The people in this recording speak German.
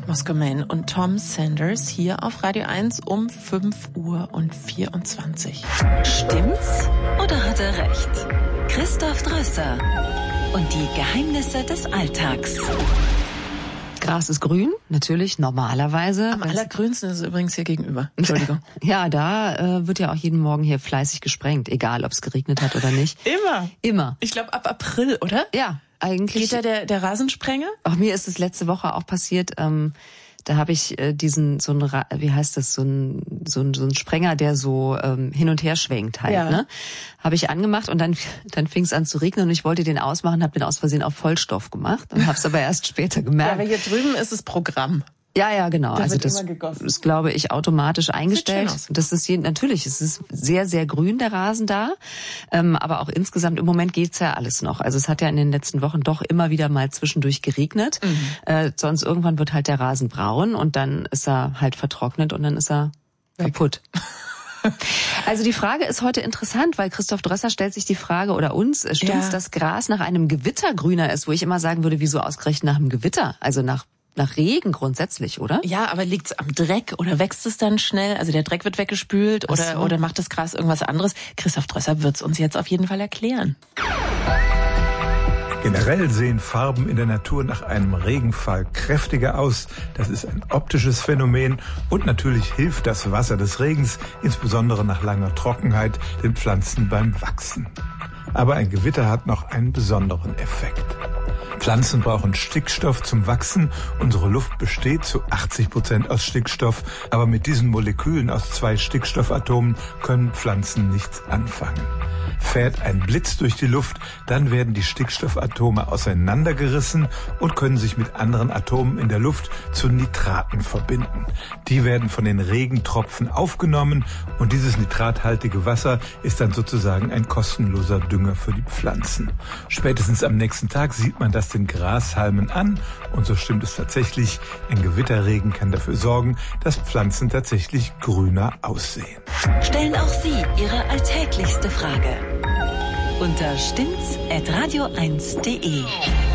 Moscow Man und Tom Sanders hier auf Radio 1 um 5:24 Uhr. Stimmt's oder hat er recht? Christoph Drösser und die Geheimnisse des Alltags. Gras ist grün, natürlich, normalerweise. Am allergrünsten ist es übrigens hier gegenüber. Entschuldigung. Ja, da wird ja auch jeden Morgen hier fleißig gesprengt, egal ob es geregnet hat oder nicht. Immer. Ich glaube ab April, oder? Ja, eigentlich. Geht da der Rasensprenger? Auch mir ist es letzte Woche auch passiert. Da habe ich so einen Sprenger, der so hin und her schwenkt halt, ja. Ne? Habe ich angemacht und dann fing es an zu regnen und ich wollte den ausmachen, habe den aus Versehen auf Vollstoff gemacht und habe es aber erst später gemerkt. Ja, aber hier drüben ist es Programm. Ja, genau. Also das ist, glaube ich, automatisch eingestellt. Das ist natürlich, es ist sehr, sehr grün, der Rasen da. Aber auch insgesamt im Moment geht's ja alles noch. Also es hat ja in den letzten Wochen doch immer wieder mal zwischendurch geregnet. Sonst irgendwann wird halt der Rasen braun und dann ist er halt vertrocknet und dann ist er kaputt. Also die Frage ist heute interessant, weil Christoph Drösser stellt sich die Frage, oder uns, stimmt's, dass Gras nach einem Gewitter grüner ist? Wo ich immer sagen würde, wieso ausgerechnet nach einem Gewitter? Also nach Regen grundsätzlich, oder? Ja, aber liegt's am Dreck oder wächst es dann schnell? Also der Dreck wird weggespült oder macht das Gras irgendwas anderes? Christoph Drösser wird's uns jetzt auf jeden Fall erklären. Generell sehen Farben in der Natur nach einem Regenfall kräftiger aus. Das ist ein optisches Phänomen und natürlich hilft das Wasser des Regens, insbesondere nach langer Trockenheit, den Pflanzen beim Wachsen. Aber ein Gewitter hat noch einen besonderen Effekt. Pflanzen brauchen Stickstoff zum Wachsen. Unsere Luft besteht zu 80% aus Stickstoff, aber mit diesen Molekülen aus 2 Stickstoffatomen können Pflanzen nichts anfangen. Fährt ein Blitz durch die Luft, dann werden die Stickstoffatome auseinandergerissen und können sich mit anderen Atomen in der Luft zu Nitraten verbinden. Die werden von den Regentropfen aufgenommen und dieses nitrathaltige Wasser ist dann sozusagen ein kostenloser Dünger für die Pflanzen. Spätestens am nächsten Tag sieht man das den Grashalmen an und so stimmt es tatsächlich, ein Gewitterregen kann dafür sorgen, dass Pflanzen tatsächlich grüner aussehen. Stellen auch Sie Ihre alltäglichste Frage unter stimmt's@radio1.de.